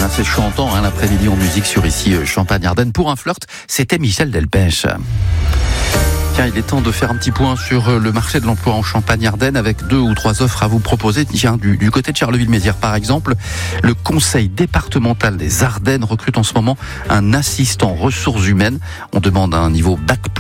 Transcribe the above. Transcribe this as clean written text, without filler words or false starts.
assez chantant l'après-midi en musique sur ici Champagne-Ardenne. Pour un flirt, c'était Michel Delpech. Tiens, il est temps de faire un petit point sur le marché de l'emploi en Champagne-Ardenne avec 2 ou 3 offres à vous proposer. Tiens, du côté de Charleville-Mézières, par exemple, le conseil départemental des Ardennes recrute en ce moment un assistant ressources humaines. On demande un niveau bac+.